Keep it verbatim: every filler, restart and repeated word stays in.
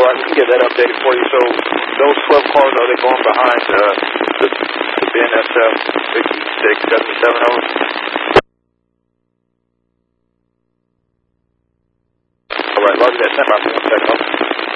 I can get that updated for you. So those twelve cars, are they going behind uh, the, the B N S F sixty-six seventy-seven oh? All right, Roger that. Stand by for one second.